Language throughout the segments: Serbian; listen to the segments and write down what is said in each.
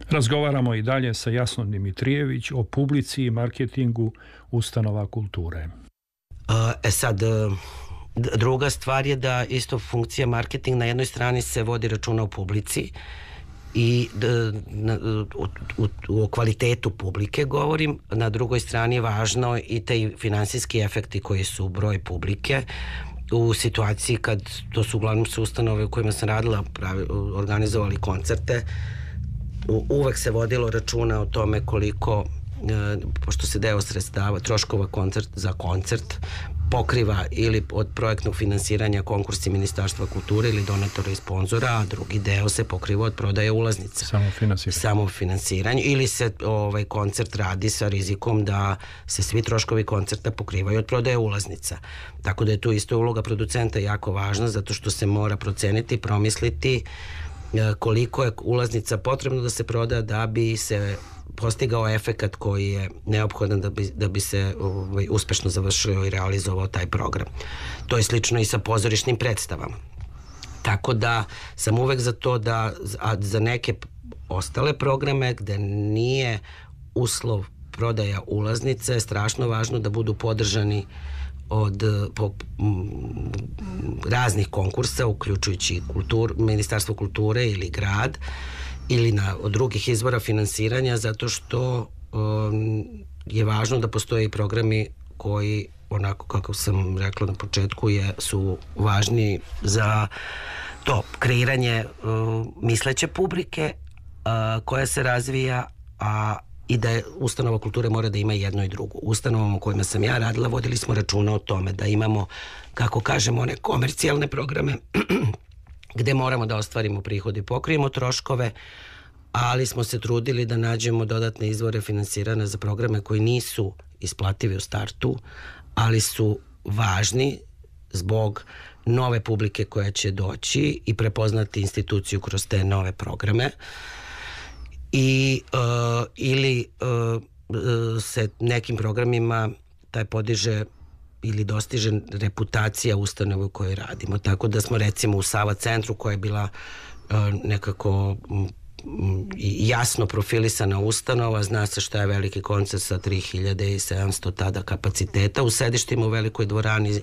Razgovaramo i dalje sa Jasnom Dimitrijević o publici i marketingu ustanova kulture. Sad, druga stvar je da isto funkcija marketing na jednoj strani se vodi računa o publici i o kvalitetu publike govorim, na drugoj strani je važno i taj finansijski efekti koji su broj publike u situaciji kad, to su uglavnom su ustanove u kojima sam radila, organizovali koncerte, uvek se vodilo računa o tome koliko, pošto se deo sredstava, troškova za koncert pokriva ili od projektnog finansiranja konkursi Ministarstva kulture ili donatora i sponzora, a drugi deo se pokriva od prodaje ulaznica. Samofinansiranje. Ili se koncert radi sa rizikom da se svi troškovi koncerta pokrivaju od prodaje ulaznica. Tako da je tu isto uloga producenta jako važna, zato što se mora proceniti, promisliti koliko je ulaznica potrebno da se proda da bi se postigao efekat koji je neophodan da bi se uspešno završio i realizovao taj program. To je slično i sa pozorišnim predstavama. Tako da sam uvek za to da za neke ostale programe gde nije uslov prodaja ulaznice je strašno važno da budu podržani od raznih konkursa, uključujući Ministarstvo kulture ili grad, ili od drugih izvora finansiranja, zato što je važno da postoje i programi koji, onako kako sam rekla na početku, su važni za to kreiranje misleće publike koja se razvija, i da ustanova kulture mora da ima jedno i drugo. Ustanovama u kojima sam ja radila vodili smo računa o tome da imamo, kako kažemo, one komercijalne programe gde moramo da ostvarimo prihode i pokrijemo troškove, ali smo se trudili da nađemo dodatne izvore finansiranja za programe koji nisu isplativi u startu, ali su važni zbog nove publike koja će doći i prepoznati instituciju kroz te nove programe. Ili se nekim programima taj podiže ili dostiže reputacija ustanove u kojoj radimo. Tako da smo recimo u Sava centru, koja je bila nekako jasno profilisana ustanova, zna se šta je veliki koncert sa 3700 tada kapaciteta, u sedištima u velikoj dvorani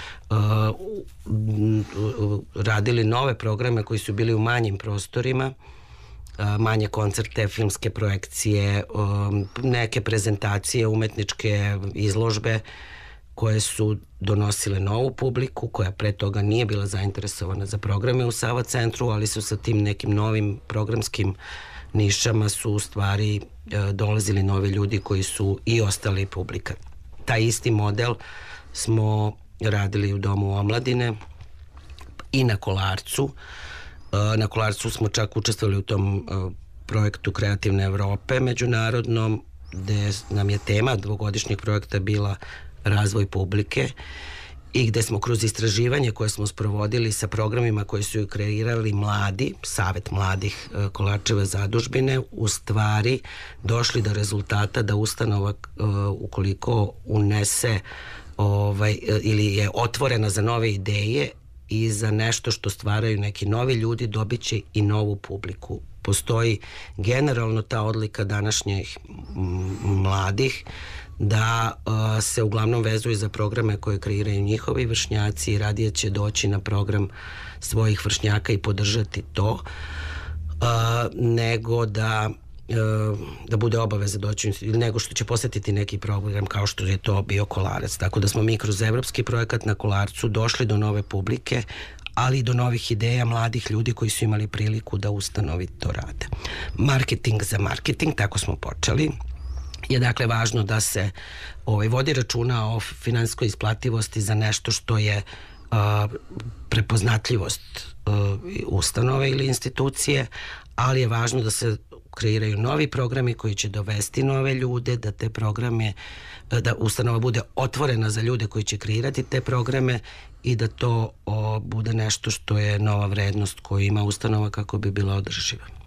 radili nove programe koji su bili u manjim prostorima, manje koncerte, filmske projekcije, neke prezentacije, umetničke izložbe koje su donosile novu publiku, koja pre toga nije bila zainteresovana za programe u Sava centru, ali su sa tim nekim novim programskim nišama su u stvari dolazili novi ljudi koji su i ostali publika. Taj isti model smo radili u Domu omladine i na Kolarcu. Na Kolarcu smo čak učestvovali u tom projektu Kreativne Evrope međunarodnom, gde nam je tema dvogodišnjeg projekta bila razvoj publike i gde smo kroz istraživanje koje smo sprovodili sa programima koje su kreirali mladi, Savet mladih Kolarčeve zadužbine, u stvari došli do rezultata da ustanova ukoliko unese ili je otvorena za nove ideje i za nešto što stvaraju neki novi ljudi, dobit će i novu publiku. Postoji generalno ta odlika današnjih mladih da se uglavnom vezuju za programe koje kreiraju njihovi vršnjaci i radije će doći na program svojih vršnjaka i podržati to, nego da bude obaveza doći, nego što će posetiti neki program kao što je to bio Kolarac. Tako da smo mi kroz evropski projekat na Kolarcu došli do nove publike, ali i do novih ideja mladih ljudi koji su imali priliku da ustanovi to rade. Marketing za marketing, tako smo počeli. Je dakle važno da se vodi računa o finansijskoj isplativosti za nešto što je prepoznatljivost ustanove ili institucije, ali je važno da se kreiraju novi programi koji će dovesti nove ljude, da te programe, da ustanova bude otvorena za ljude koji će kreirati te programe i da to bude nešto što je nova vrednost koju ima ustanova kako bi bila održiva.